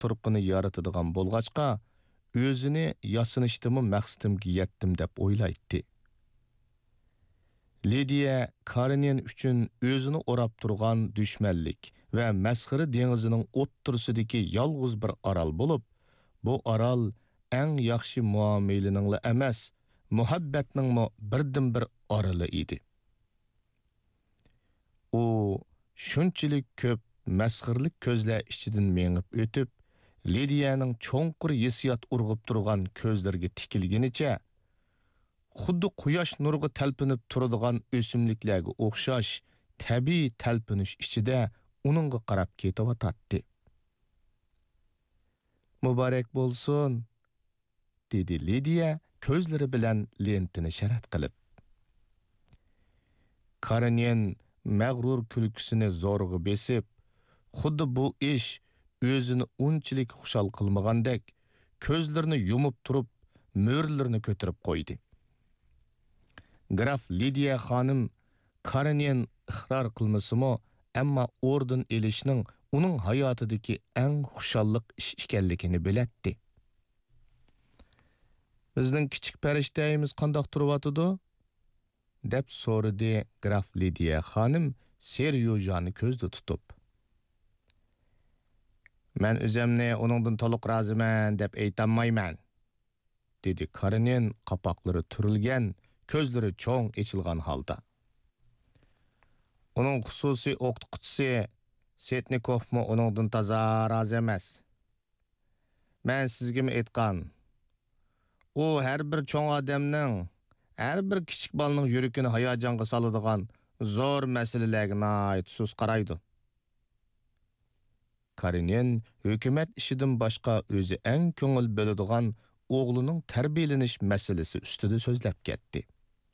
turqini yaratadigan bo'lg'achqa, o'zini yasinishtimı maqsadimga yetdim deb o'ylaydi. Lidiya Karenin uchun o'zini o'rab turgan dushmanlik va masxara dengizining o'ttirsidagi yolg'iz bir orol bo'lib, bu orol eng yaxshi muomalaning emas, muhabbatning birdan bir oroli edi. U shunchalik ko'p masxirlik ko'zlar ichidan mengib o'tib, Lidiyaning cho'nqur hissiyot urg'ib turgan ko'zlariga tikilganicha, xuddi quyosh nuriga talpinib turadigan o'simliklarga o'xshash tabiiy talpinish ichida uningga qarab ketayotatdi. Muborak bo'lsin, dedi Lidiya ko'zlari bilan lentini sharat qilib. Karenin mag'rur kulkusini zo'rg'a besib, xuddi bu ish o'zini unchalik xushal qilmagandek, ko'zlarini yumib turib, mo'rlarini ko'tarib qo'ydi. Graf Lidiya xonim Karenin iqror qilmasimi, ammo orden elishning uning hayotidagi eng xushalliq ish ekanligini bilatdi. Bizning kichik farishtayimiz qandoq turibdi? Deb so'radi Graf Lidiya xonim Seryojani ko'zda tutib. Men o'zimni uningdan to'liq roziman deb aytolmayman, dedi Karenin qapoqlari turilgan, ko'zlari cho'ng ochilgan holda. Uning xususiy o'qituvchisi Setnikovmi uningdan toza rozi emas. Men sizga aytgan, u har bir cho'ng odamning, har bir kichik bolaning yuragini hayajonga soladigan zo'r masalalarga nihoyat sus qaraydi. Karenin hukumat ishidan boshqa o'zi eng ko'ngil bo'ladigan o'g'lining tarbiyalanish masalasi ustida so'zlab ketdi.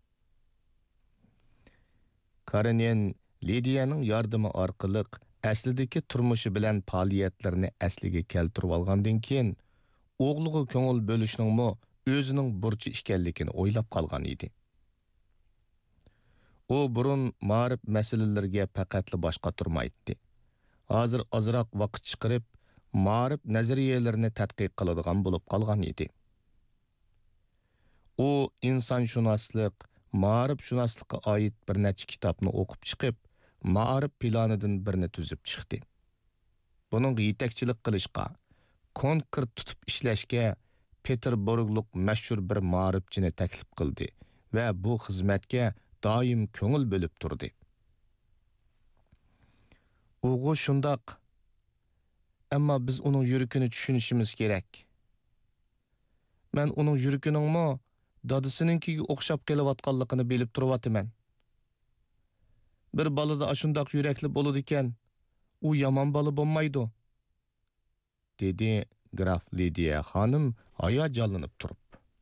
Karenin Lidiyaning yordami orqali aslidagi turmushi bilan faoliyatlarini asliga keltirib olgandan keyin o'g'liga ko'ngil bo'lishning o'zining burchi ekanligini o'ylab qolgan edi. U burun ma'rif masalalariga faqatli boshqa turmaydi. Hozir ozroq vaqt chiqarib, ma'rif nazariyalarini tadqiq qiladigan bo'lib qolgan edi. U insonshunoslik, ma'rifshunoslikqa oid bir necha kitobni o'qib chiqib, ma'rif planidan birini tuzib chiqdi. Buning yetakchilik qilishga, konkret tutib ishlashga Peterburglik mashhur bir ma'rifchini taklif qildi va bu xizmatga doim ko'ngil bo'lib turdi. O'g'u shundoq, ammo biz uning yuragini tushunishimiz kerak. Men uning yuragining dadisininkiga o'xshab kelayotganligini bilib turibman. Bir balada ashundoq yurakli bo'ladi ekan, u yomon bola bo'lmaydi, dedi Graf Lidiya xonim hayajonlanib turib.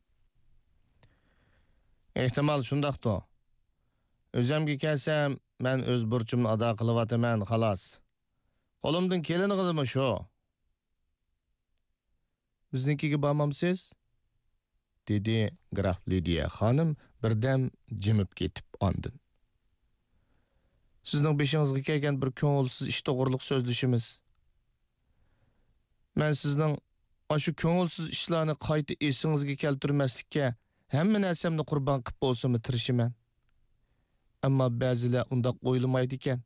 Ehtimol shundoqdir. O'zimga kelsam, men o'z burchimni ado qilyapman, xolos. Qo'limdan kelinig'imi shu? Biznikiga bormamsiz? dedi Graf Lidiya xonim birdan jimib ketib ondin. Sizning beshingizga kelgan bir ko'ngilsiz ish to'g'riliq so'zlashimiz. Men sizning shu ko'ngilsiz ishlarni qayta esingizga keltirmaslikka hamma narsamni qurbon qilib bo'lsam tirishiman. Ammo ba'zilar undaq o'ylamaydi ekan.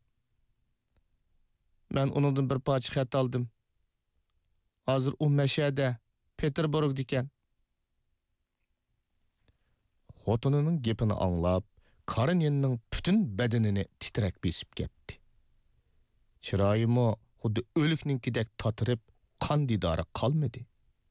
Men uningdan bir parcha xat oldim. Hozir u Mashada, Peterburgda ekan. Xotinining gapini anglab, Kareninning butun badanini titrak besib ketdi. Chiroyimi xuddi o'likninkidek tatirib, qon didori qolmadi.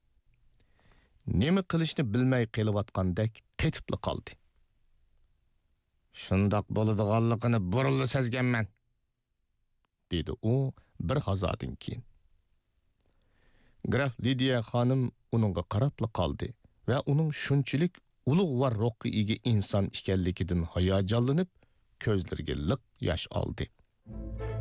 Nima qilishni bilmay qelyotgandek qetibli qoldi. Shundoq bo'ladiganligini burunli sezganman, dedi u bir hazodan keyin. Graf Lidiya xonim uningga qarabla qoldi va uning shunchalik ulug' va ruhga ega inson ekanligidan hayajonlanib, ko'zlariga liq yosh oldi.